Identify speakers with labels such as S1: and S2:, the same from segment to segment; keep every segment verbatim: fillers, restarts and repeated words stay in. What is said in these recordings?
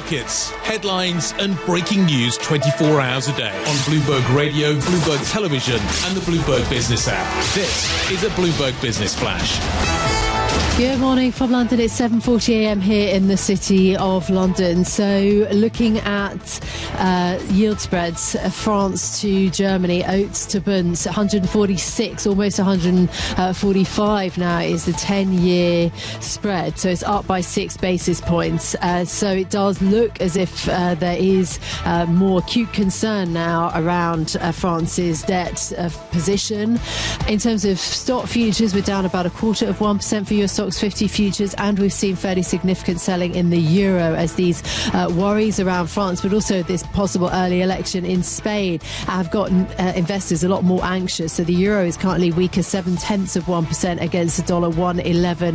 S1: markets, headlines and breaking news twenty-four hours a day on Bloomberg Radio, Bloomberg Television and the Bloomberg Business app. This is a Bloomberg Business Flash.
S2: Good morning from London. It's seven forty a m here in the city of London. So looking at uh, yield spreads, uh, France to Germany, Oats to Bunds, one hundred forty-six, almost one hundred forty-five now is the ten-year spread. So it's up by six basis points. Uh, so it does look as if uh, there is uh, more acute concern now around uh, France's debt uh, position. In terms of stock futures, we're down about a quarter of one percent for your stocks fifty futures, and we've seen fairly significant selling in the euro as these uh, worries around France, but also this possible early election in Spain, have gotten uh, investors a lot more anxious. So the euro is currently weaker seven tenths of one percent against the dollar, one eleven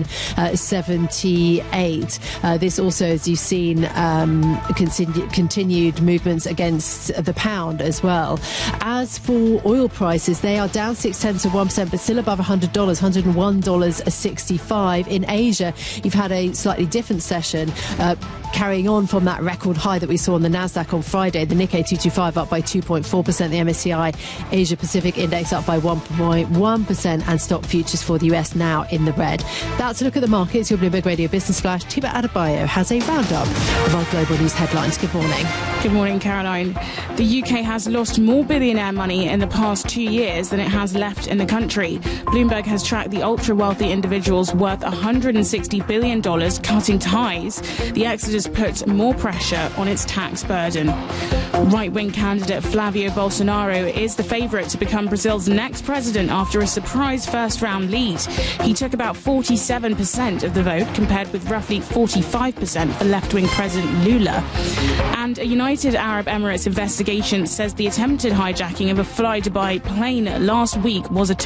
S2: seventy-eight. Uh, this also, as you've seen, um, continu- continued movements against the pound as well. As for oil prices, they are down six tenths of one percent, but still above one hundred dollars, one hundred one dollars sixty-five. In Asia, you've had a slightly different session, uh, carrying on from that record high that we saw on the Nasdaq on Friday. The Nikkei two twenty-five up by two point four percent, the M S C I Asia Pacific Index up by one point one percent, and stock futures for the U S now in the red. That's a look at the markets. Your Bloomberg Radio Business Flash. Tiba Adebayo has a roundup of our global news headlines. Good morning.
S3: Good morning, Caroline. The U K has lost more billionaire money in the past two years than it has left in the country. Bloomberg has tracked the ultra-wealthy individuals worth one hundred sixty billion dollars cutting ties. The exodus puts more pressure on its tax burden. Right-wing candidate Flavio Bolsonaro is the favourite to become Brazil's next president after a surprise first-round lead. He took about forty-seven percent of the vote, compared with roughly forty-five percent for left-wing President Lula. And a United Arab Emirates investigation says the attempted hijacking of a Fly Dubai plane last week was a